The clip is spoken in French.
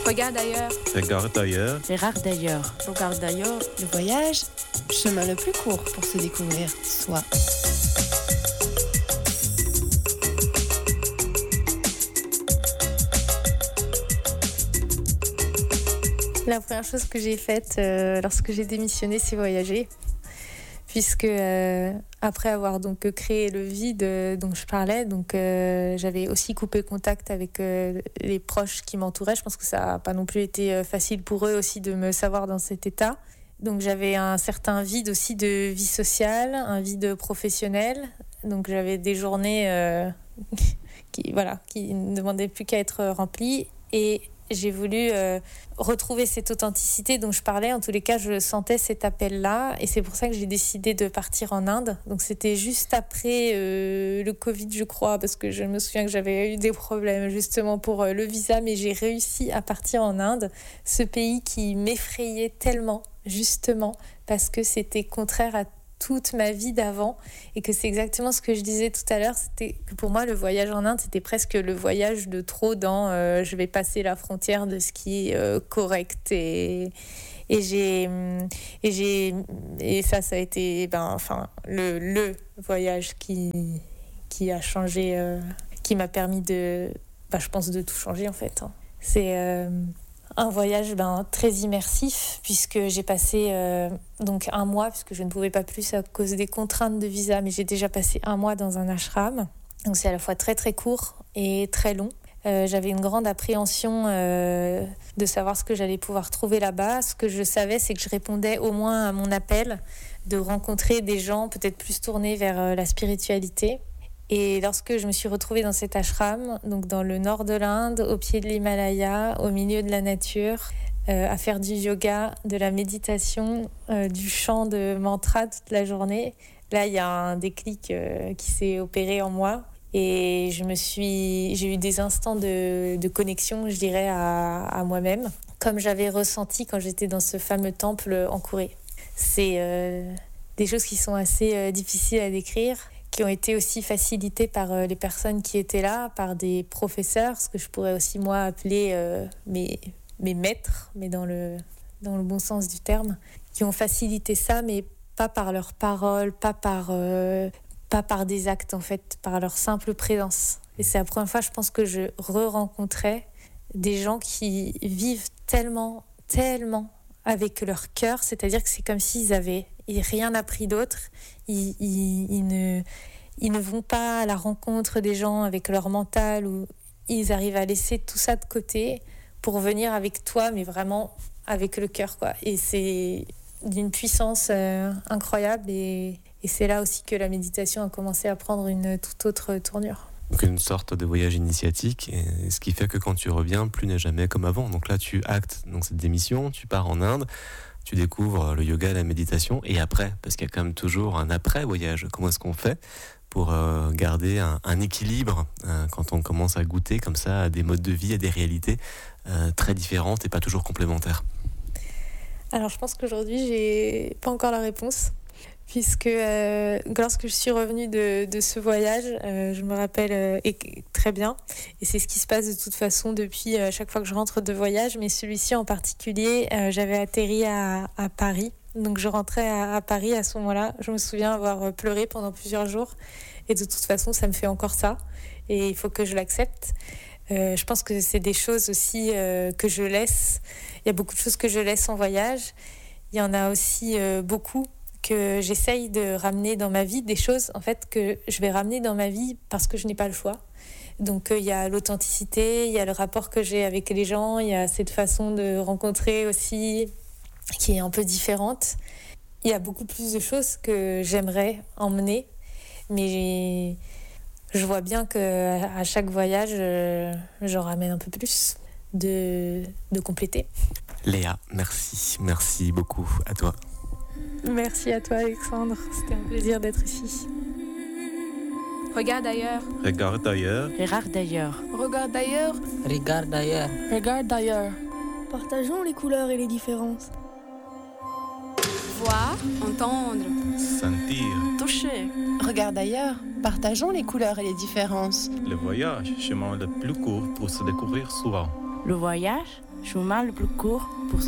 Regarde ailleurs. Regarde ailleurs. Regarde ailleurs. Regarde ailleurs. Le voyage, chemin le plus court pour se découvrir soi. La première chose que j'ai faite lorsque j'ai démissionné, c'est voyager. Puisque après avoir donc créé le vide dont je parlais, j'avais aussi coupé contact avec les proches qui m'entouraient. Je pense que ça n'a pas non plus été facile pour eux aussi de me savoir dans cet état. Donc j'avais un certain vide aussi de vie sociale, un vide professionnel. Donc j'avais des journées qui ne demandaient plus qu'à être remplies. Et j'ai voulu retrouver cette authenticité dont je parlais. En tous les cas, je sentais cet appel-là. Et c'est pour ça que j'ai décidé de partir en Inde. Donc, c'était juste après le Covid, je crois, parce que je me souviens que j'avais eu des problèmes justement pour le visa. Mais j'ai réussi à partir en Inde, ce pays qui m'effrayait tellement, justement, parce que c'était contraire à toute ma vie d'avant et que c'est exactement ce que je disais tout à l'heure, c'était que pour moi le voyage en Inde c'était presque le voyage de trop dans je vais passer la frontière de ce qui est correct et ça a été le voyage qui a changé, qui m'a permis de je pense de tout changer en fait. C'est un voyage très immersif puisque j'ai passé donc un mois, puisque je ne pouvais pas plus à cause des contraintes de visa, mais j'ai déjà passé un mois dans un ashram. Donc c'est à la fois très très court et très long. J'avais une grande appréhension de savoir ce que j'allais pouvoir trouver là-bas. Ce que je savais, c'est que je répondais au moins à mon appel de rencontrer des gens peut-être plus tournés vers la spiritualité. Et lorsque je me suis retrouvée dans cet ashram, donc dans le nord de l'Inde, au pied de l'Himalaya, au milieu de la nature, à faire du yoga, de la méditation, du chant de mantra toute la journée, là il y a un déclic qui s'est opéré en moi. Et j'ai eu des instants de connexion, je dirais, à moi-même, comme j'avais ressenti quand j'étais dans ce fameux temple en Corée. C'est des choses qui sont assez difficiles à décrire, qui ont été aussi facilitées par les personnes qui étaient là, par des professeurs, ce que je pourrais aussi moi appeler mes maîtres, mais dans le bon sens du terme, qui ont facilité ça, mais pas par leurs paroles, pas par des actes en fait, par leur simple présence. Et c'est la première fois, je pense, que je re-rencontrais des gens qui vivent tellement, tellement avec leur cœur, c'est-à-dire que c'est comme s'ils avaient rien appris d'autre. Ils ne vont pas à la rencontre des gens avec leur mental, ou ils arrivent à laisser tout ça de côté pour venir avec toi, mais vraiment avec le cœur, quoi. Et c'est d'une puissance incroyable, et c'est là aussi que la méditation a commencé à prendre une toute autre tournure. Donc une sorte de voyage initiatique, et ce qui fait que quand tu reviens, plus n'est jamais comme avant. Donc là, tu actes donc cette démission, tu pars en Inde, tu découvres le yoga et la méditation, et après, parce qu'il y a quand même toujours un après-voyage. Comment est-ce qu'on fait pour garder un équilibre quand on commence à goûter comme ça à des modes de vie, à des réalités très différentes et pas toujours complémentaires? Alors je pense qu'aujourd'hui, j'ai pas encore la réponse. Puisque lorsque je suis revenue de ce voyage, je me rappelle très bien, et c'est ce qui se passe de toute façon depuis chaque fois que je rentre de voyage, mais celui-ci en particulier, j'avais atterri à Paris, donc je rentrais à Paris à ce moment-là. Je me souviens avoir pleuré pendant plusieurs jours, et de toute façon ça me fait encore ça, et il faut que je l'accepte. Je pense que c'est des choses aussi que je laisse. Il y a beaucoup de choses que je laisse en voyage. Il y en a aussi beaucoup que j'essaye de ramener dans ma vie, des choses en fait que je vais ramener dans ma vie parce que je n'ai pas le choix. Donc il y a l'authenticité, il y a le rapport que j'ai avec les gens, il y a cette façon de rencontrer aussi qui est un peu différente. Il y a beaucoup plus de choses que j'aimerais emmener, mais je vois bien qu'à chaque voyage, j'en ramène un peu plus de compléter. Léa, merci beaucoup à toi. Merci à toi, Alexandre. C'était un plaisir d'être ici. Regarde ailleurs. Regarde ailleurs. Regarde ailleurs. Regarde ailleurs. Regarde ailleurs. Regarde ailleurs. Partageons les couleurs et les différences. Voir, entendre, Sentir. toucher. Regarde ailleurs. Partageons les couleurs et les différences. Le voyage, chemin le plus court pour se découvrir soi. Le voyage, chemin le plus court pour se